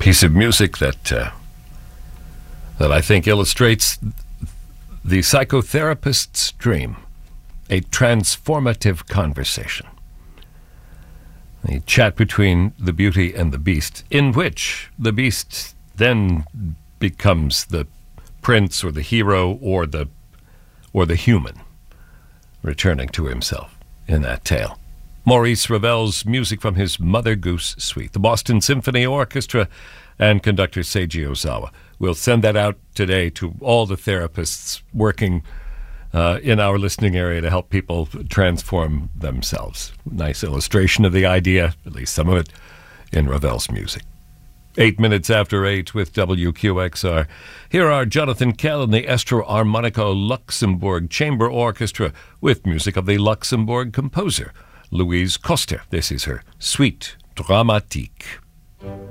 piece of music that I think illustrates the psychotherapist's dream, a transformative conversation. A chat between the beauty and the beast, in which the beast then becomes the prince or the hero or the human, returning to himself in that tale. Maurice Ravel's music from his Mother Goose Suite. The Boston Symphony Orchestra and conductor Seiji Ozawa. We'll send that out today to all the therapists working in our listening area to help people transform themselves. Nice illustration of the idea, at least some of it, in Ravel's music. 8 minutes after 8 with WQXR. Here are Jonathan Kell and the Estro Armonico Luxembourg Chamber Orchestra with music of the Luxembourg composer, Louise Koster. This is her Suite Dramatique.